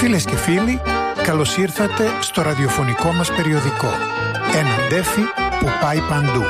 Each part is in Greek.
Φίλες και φίλοι, καλώς ήρθατε στο ραδιοφωνικό μας περιοδικό. Ένα ντέφι που πάει παντού.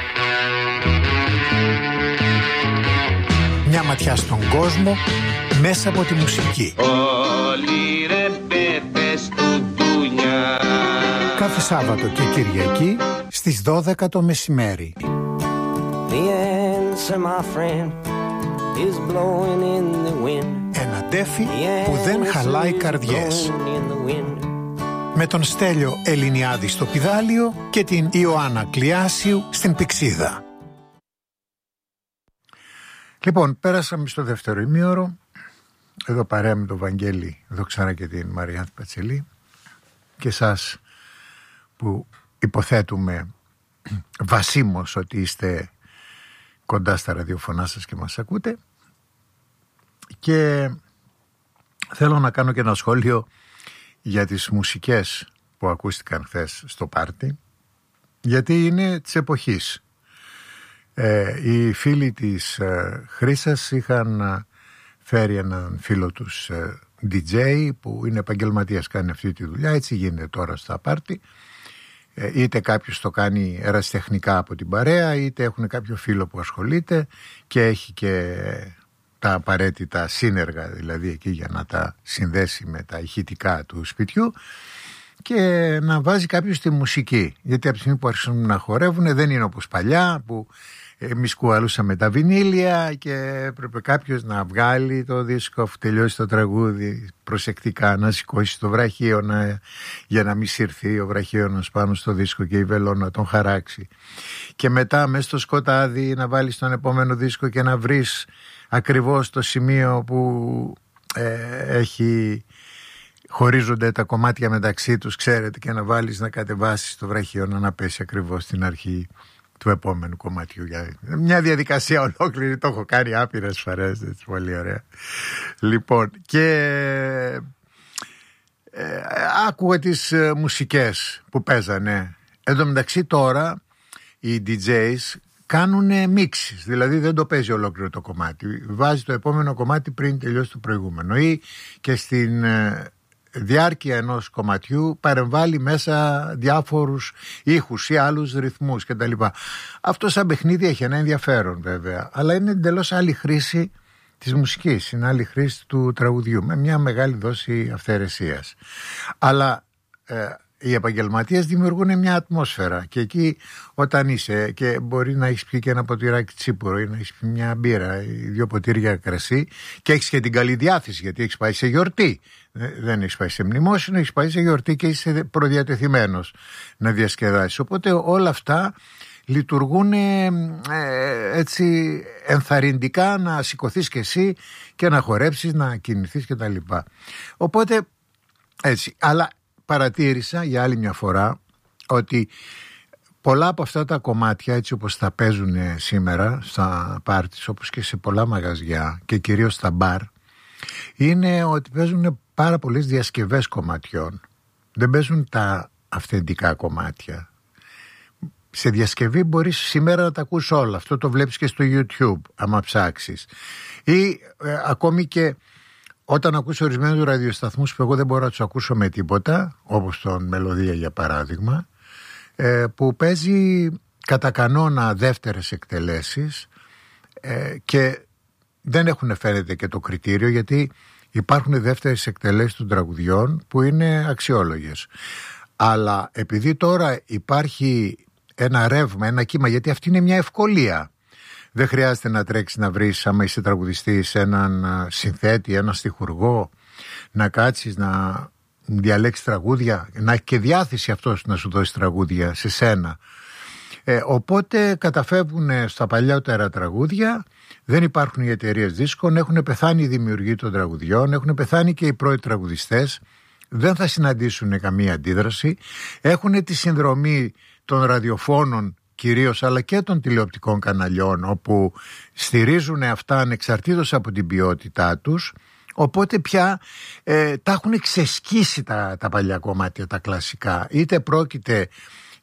Μια ματιά στον κόσμο μέσα από τη μουσική. Όλοι ρε πέπες του ντουνιά. Κάθε Σάββατο και Κυριακή στις 12 το μεσημέρι. The answer, my friend, is blowing in the wind. Ένα ντέφι που δεν χαλάει καρδιές. Με τον Στέλιο Ελληνιάδη στο πηδάλιο και την Ιωάννα Κλιάσιου στην πηξίδα. Λοιπόν, πέρασαμε στο δεύτερο ημίωρο. Εδώ παρέα με τον Βαγγέλη Δοξάρα και την Μαριάνθη Πατσελή. Και εσάς που υποθέτουμε βασίμως ότι είστε κοντά στα ραδιοφωνά σας και μας ακούτε. Και θέλω να κάνω και ένα σχόλιο για τις μουσικές που ακούστηκαν χθες στο πάρτι, γιατί είναι της εποχής. Οι φίλοι της Χρύσας είχαν φέρει έναν φίλο τους DJ που είναι επαγγελματίας, κάνει αυτή τη δουλειά, έτσι γίνεται τώρα στα πάρτι. Είτε κάποιος το κάνει ερασιτεχνικά από την παρέα, είτε έχουν κάποιο φίλο που ασχολείται και έχει και τα απαραίτητα σύνεργα, δηλαδή εκεί για να τα συνδέσει με τα ηχητικά του σπιτιού και να βάζει κάποιος τη μουσική. Γιατί από τη στιγμή που αρχίσουν να χορεύουν δεν είναι όπως παλιά που εμείς κουβαλούσαμε τα βινίλια και έπρεπε κάποιος να βγάλει το δίσκο αφού τελειώσει το τραγούδι προσεκτικά, να σηκώσει το βραχίωνα για να μην συρθεί ο βραχίωνας πάνω στο δίσκο και η βελόνα να τον χαράξει και μετά μέσα στο σκοτάδι να βάλεις τον επόμενο δίσκο και να βρεις ακριβώς το σημείο που χωρίζονται τα κομμάτια μεταξύ τους, ξέρετε, και να βάλεις να κατεβάσεις το βραχίωνα να πέσει ακριβώς στην αρχή του επόμενου κομματιού. Μια διαδικασία ολόκληρη, το έχω κάνει άπειρες φορές, έτσι, πολύ ωραία. Λοιπόν, και άκουγα τις μουσικές που παίζανε. Εν τω μεταξύ τώρα οι DJs κάνουν μίξεις, δηλαδή δεν το παίζει ολόκληρο το κομμάτι, βάζει το επόμενο κομμάτι πριν τελειώσει το προηγούμενο ή και στην διάρκεια ενός κομματιού παρεμβάλλει μέσα διάφορους ήχους ή άλλους ρυθμούς κτλ. Αυτό σαν παιχνίδι έχει ένα ενδιαφέρον βέβαια, αλλά είναι εντελώς άλλη χρήση της μουσικής, είναι άλλη χρήση του τραγουδιού με μια μεγάλη δόση αυθαιρεσίας. Αλλά οι επαγγελματίες δημιουργούν μια ατμόσφαιρα και εκεί όταν είσαι και μπορεί να έχεις πιει και ένα ποτηράκι τσίπουρο ή να έχεις πιει μια μπύρα ή 2 ποτήρια κρασί και έχεις και την καλή διάθεση γιατί έχεις πάει σε γιορτή, δεν έχεις πάει σε μνημόσυνο, έχεις πάει σε γιορτή και είσαι προδιατεθειμένος να διασκεδάσεις, οπότε όλα αυτά λειτουργούν έτσι ενθαρρυντικά να σηκωθείς και εσύ και να χορέψεις, να κινηθείς κτλ. Οπότε έτσι, αλλά παρατήρησα για άλλη μια φορά ότι πολλά από αυτά τα κομμάτια, έτσι όπως τα παίζουν σήμερα στα πάρτις, όπως και σε πολλά μαγαζιά και κυρίως στα μπαρ, είναι ότι παίζουν πάρα πολλές διασκευές κομματιών. Δεν παίζουν τα αυθεντικά κομμάτια. Σε διασκευή μπορείς σήμερα να τα ακούσεις όλα. Αυτό το βλέπεις και στο YouTube άμα ψάξεις. Ή ακόμη και όταν ακούσω ορισμένους ραδιοσταθμούς που εγώ δεν μπορώ να τους ακούσω με τίποτα, όπως τον Μελωδία για παράδειγμα, που παίζει κατά κανόνα δεύτερες εκτελέσεις και δεν έχουν φαίνεται και το κριτήριο, γιατί υπάρχουν δεύτερες εκτελέσεις των τραγουδιών που είναι αξιόλογες. Αλλά επειδή τώρα υπάρχει ένα ρεύμα, ένα κύμα, γιατί αυτή είναι μια ευκολία. Δεν χρειάζεται να τρέξεις να βρεις, άμα είσαι τραγουδιστής, έναν συνθέτη, έναν στιχουργό, να κάτσεις να διαλέξεις τραγούδια, να έχει και διάθεση αυτός να σου δώσει τραγούδια σε σένα. Οπότε καταφεύγουν στα παλιότερα τραγούδια, δεν υπάρχουν οι εταιρείες δίσκων, έχουν πεθάνει οι δημιουργοί των τραγουδιών, έχουν πεθάνει και οι πρώτοι τραγουδιστές, δεν θα συναντήσουν καμία αντίδραση, έχουν τη συνδρομή των ραδιοφώνων κυρίως, αλλά και των τηλεοπτικών καναλιών, όπου στηρίζουν αυτά ανεξαρτήτως από την ποιότητά τους. Οπότε πια τα έχουν ξεσκίσει τα παλιά κομμάτια, τα κλασικά. Είτε πρόκειται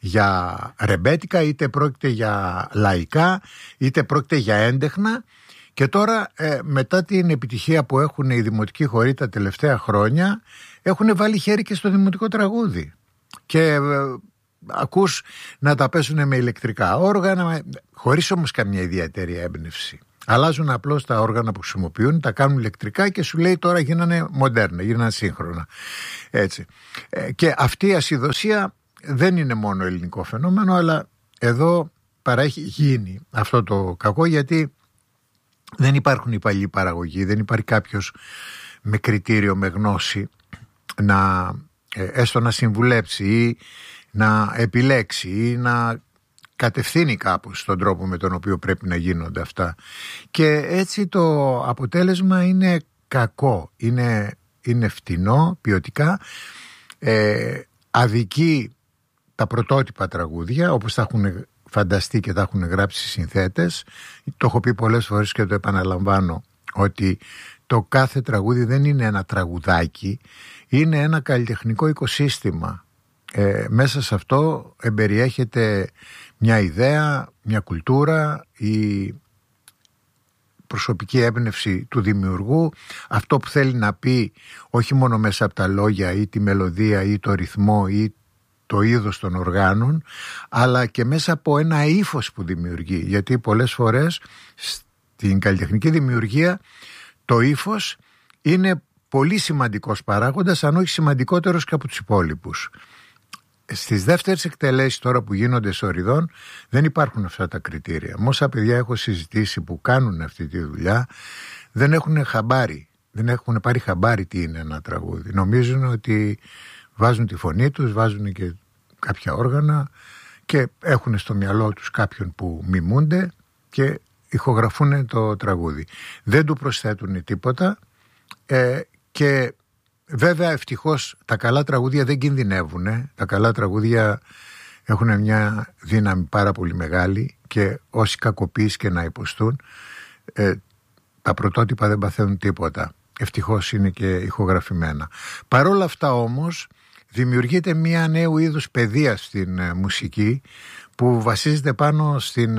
για ρεμπέτικα, είτε πρόκειται για λαϊκά, είτε πρόκειται για έντεχνα. Και τώρα μετά την επιτυχία που έχουν οι δημοτικοί χοροί τα τελευταία χρόνια, έχουν βάλει χέρι και στο δημοτικό τραγούδι. Και ακούς να τα παίζουν με ηλεκτρικά όργανα, χωρίς όμως καμία ιδιαίτερη έμπνευση. Αλλάζουν απλώς τα όργανα που χρησιμοποιούν, τα κάνουν ηλεκτρικά και σου λέει τώρα γίνανε μοντέρνα, γίνανε σύγχρονα. Έτσι. Και αυτή η ασυδοσία δεν είναι μόνο ελληνικό φαινόμενο, αλλά εδώ παραέχει γίνει αυτό το κακό, γιατί δεν υπάρχουν οι παλιοί παραγωγοί, δεν υπάρχει κάποιος με κριτήριο, με γνώση να έστω να συμβουλέψει ή να επιλέξει ή να κατευθύνει κάπως τον τρόπο με τον οποίο πρέπει να γίνονται αυτά. Και έτσι το αποτέλεσμα είναι κακό, είναι φτηνό ποιοτικά, αδικεί τα πρωτότυπα τραγούδια όπως τα έχουν φανταστεί και τα έχουν γράψει οι συνθέτες. Το έχω πει πολλές φορές και το επαναλαμβάνω, ότι το κάθε τραγούδι δεν είναι ένα τραγουδάκι, είναι ένα καλλιτεχνικό οικοσύστημα. Μέσα σε αυτό εμπεριέχεται μια ιδέα, μια κουλτούρα, η προσωπική έμπνευση του δημιουργού, αυτό που θέλει να πει όχι μόνο μέσα από τα λόγια ή τη μελωδία ή το ρυθμό ή το είδος των οργάνων, αλλά και μέσα από ένα ύφος που δημιουργεί. Γιατί πολλές φορές στην καλλιτεχνική δημιουργία το ύφος είναι πολύ σημαντικός παράγοντας, αν όχι σημαντικότερος και από τους υπόλοιπους. Στις δεύτερες εκτελέσεις τώρα που γίνονται σοριδών δεν υπάρχουν αυτά τα κριτήρια. Μόσα παιδιά έχω συζητήσει που κάνουν αυτή τη δουλειά, δεν έχουν χαμπάρι, δεν έχουν πάρει χαμπάρι τι είναι ένα τραγούδι. Νομίζουν ότι βάζουν τη φωνή τους, βάζουν και κάποια όργανα και έχουν στο μυαλό τους κάποιον που μιμούνται και ηχογραφούν το τραγούδι. Δεν του προσθέτουν τίποτα και βέβαια ευτυχώς τα καλά τραγούδια δεν κινδυνεύουν. Τα καλά τραγούδια έχουν μια δύναμη πάρα πολύ μεγάλη και όσοι κακοποίηση και να υποστούν, τα πρωτότυπα δεν παθαίνουν τίποτα. Ευτυχώς είναι και ηχογραφημένα. Παρόλα αυτά όμως δημιουργείται μια νέου είδους παιδεία στην μουσική που βασίζεται πάνω στην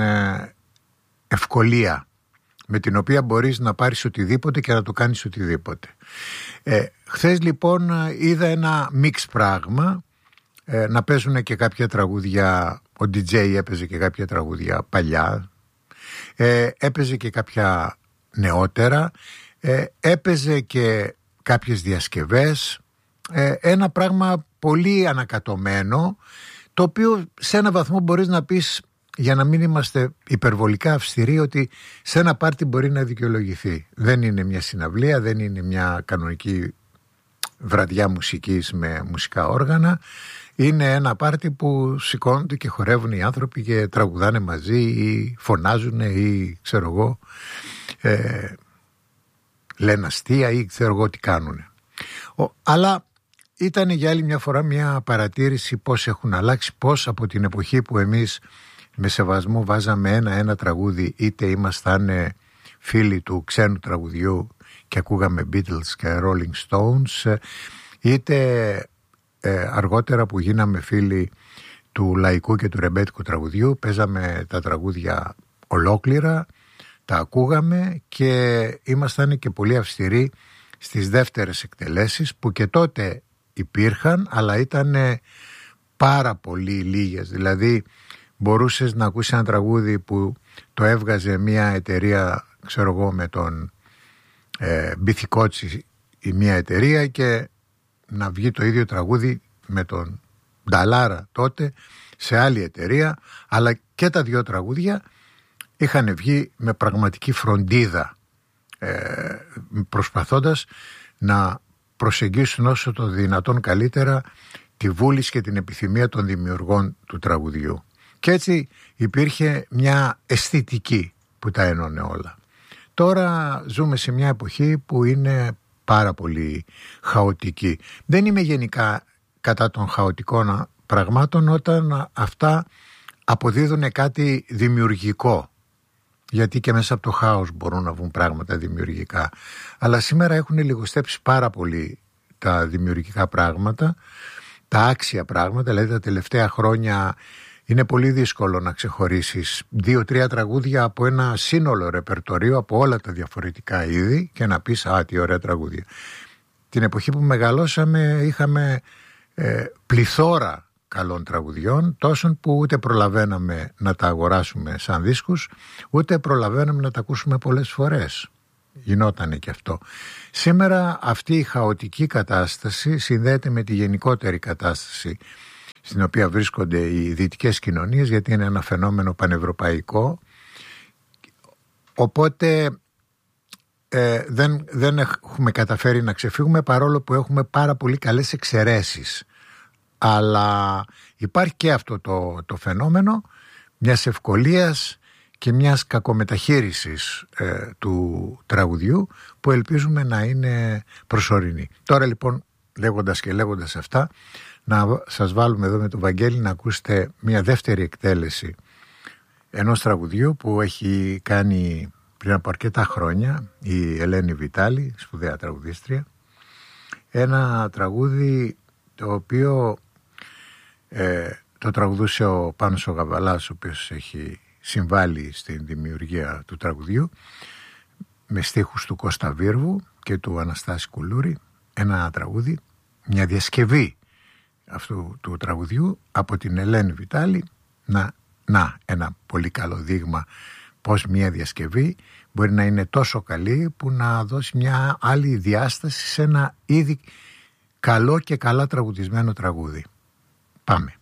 ευκολία με την οποία μπορείς να πάρεις οτιδήποτε και να το κάνεις οτιδήποτε. Χθες λοιπόν είδα ένα μίξ πράγμα, να παίζουν και κάποια τραγούδια, ο DJ έπαιζε και κάποια τραγούδια παλιά, έπαιζε και κάποια νεότερα, έπαιζε και κάποιες διασκευές, ένα πράγμα πολύ ανακατωμένο, το οποίο σε ένα βαθμό μπορείς να πεις, για να μην είμαστε υπερβολικά αυστηροί, ότι σε ένα πάρτι μπορεί να δικαιολογηθεί. Δεν είναι μια συναυλία, δεν είναι μια κανονική βραδιά μουσικής με μουσικά όργανα. Είναι ένα πάρτι που σηκώνονται και χορεύουν οι άνθρωποι και τραγουδάνε μαζί ή φωνάζουν ή ξέρω εγώ, λένε αστεία ή ξέρω εγώ τι κάνουν. Αλλά ήταν για άλλη μια φορά μια παρατήρηση πώς έχουν αλλάξει, πώς από την εποχή που εμείς με σεβασμό βάζαμε ένα τραγούδι, είτε ήμασταν φίλοι του ξένου τραγουδιού και ακούγαμε Beatles και Rolling Stones, είτε αργότερα που γίναμε φίλοι του λαϊκού και του ρεμπέτικου τραγουδιού, παίζαμε τα τραγούδια ολόκληρα, τα ακούγαμε και ήμασταν και πολύ αυστηροί στις δεύτερες εκτελέσεις που και τότε υπήρχαν, αλλά ήταν πάρα πολύ λίγες. Δηλαδή μπορούσες να ακούσεις ένα τραγούδι που το έβγαζε μια εταιρεία, ξέρω εγώ, με τον Μπιθικότσι η μια εταιρεία, και να βγει το ίδιο τραγούδι με τον Νταλάρα τότε σε άλλη εταιρεία, αλλά και τα δύο τραγούδια είχαν βγει με πραγματική φροντίδα, προσπαθώντας να προσεγγίσουν όσο το δυνατόν καλύτερα τη βούληση και την επιθυμία των δημιουργών του τραγουδιού. Και έτσι υπήρχε μια αισθητική που τα ένωνε όλα. Τώρα ζούμε σε μια εποχή που είναι πάρα πολύ χαοτική. Δεν είμαι γενικά κατά των χαοτικών πραγμάτων όταν αυτά αποδίδουν κάτι δημιουργικό. Γιατί και μέσα από το χάος μπορούν να βγουν πράγματα δημιουργικά. Αλλά σήμερα έχουν λιγοστέψει πάρα πολύ τα δημιουργικά πράγματα, τα άξια πράγματα. Δηλαδή τα τελευταία χρόνια είναι πολύ δύσκολο να ξεχωρίσεις 2-3 τραγούδια από ένα σύνολο ρεπερτορίου από όλα τα διαφορετικά είδη και να πεις «Α, τι ωραία τραγούδια». Την εποχή που μεγαλώσαμε είχαμε πληθώρα καλών τραγουδιών, τόσων που ούτε προλαβαίναμε να τα αγοράσουμε σαν δίσκους, ούτε προλαβαίναμε να τα ακούσουμε πολλές φορές. Γινότανε και αυτό. Σήμερα αυτή η χαοτική κατάσταση συνδέεται με τη γενικότερη κατάσταση στην οποία βρίσκονται οι δυτικές κοινωνίες, γιατί είναι ένα φαινόμενο πανευρωπαϊκό, οπότε δεν έχουμε καταφέρει να ξεφύγουμε, παρόλο που έχουμε πάρα πολύ καλές εξαιρέσεις. Αλλά υπάρχει και αυτό το φαινόμενο μιας ευκολίας και μιας κακομεταχείρισης του τραγουδιού, που ελπίζουμε να είναι προσωρινή. Τώρα λοιπόν, λέγοντας αυτά, να σας βάλουμε εδώ με τον Βαγγέλη να ακούσετε μια δεύτερη εκτέλεση ενός τραγουδιού που έχει κάνει πριν από αρκετά χρόνια η Ελένη Βιτάλη, σπουδαία τραγουδίστρια. Ένα τραγούδι το οποίο το τραγουδούσε ο Πάνος ο Γαβαλάς, ο οποίος έχει συμβάλει στην δημιουργία του τραγουδιού, με στίχους του Κώστα Βίρβου και του Αναστάση Κουλούρη. Ένα τραγούδι, μια διασκευή αυτού του τραγουδιού από την Ελένη Βιτάλη. Ένα πολύ καλό δείγμα πως μια διασκευή μπορεί να είναι τόσο καλή που να δώσει μια άλλη διάσταση σε ένα ήδη καλό και καλά τραγουδισμένο τραγούδι. Πάμε.